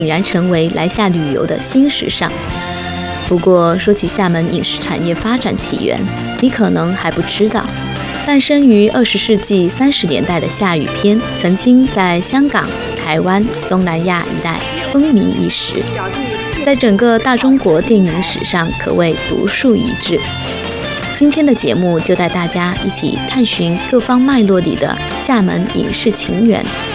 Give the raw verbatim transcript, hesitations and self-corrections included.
已然成为来厦旅游的新时尚。不过，说起厦门饮食产业发展起源，你可能还不知道，诞生于二十世纪三十年代的厦语片，曾经在香港、台湾、东南亚一带风靡一时，在整个大中国电影史上可谓独树一帜。今天的节目就带大家一起探寻各方脉络里的厦门影视情缘。